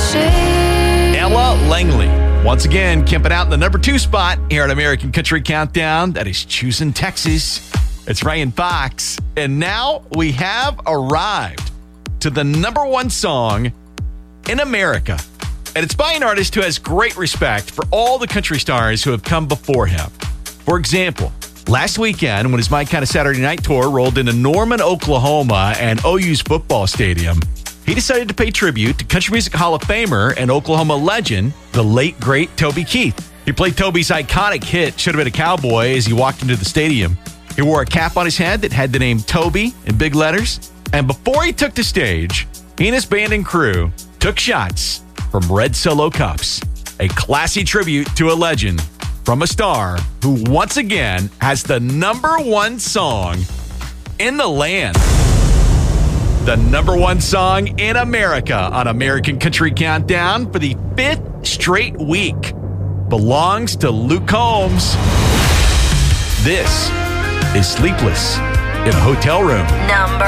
Ella Langley, once again, camping out in the number 2 spot here at American Country Countdown. That is Choosing Texas. It's Ryan Fox. And now we have arrived to the number 1 song in America. And it's by an artist who has great respect for all the country stars who have come before him. For example, last weekend when his My Kind of Saturday Night Tour rolled into Norman, Oklahoma and OU's football stadium, he decided to pay tribute to Country Music Hall of Famer and Oklahoma legend, the late, great Toby Keith. He played Toby's iconic hit, Should Have Been a Cowboy, as he walked into the stadium. He wore a cap on his head that had the name Toby in big letters. And before he took the stage, he and his band and crew took shots from red Solo cups, a classy tribute to a legend from a star who once again has the number 1 song in the land. The number 1 song in America on American Country Countdown for the 5th straight week belongs to Luke Combs. This is Sleepless in a Hotel Room. Number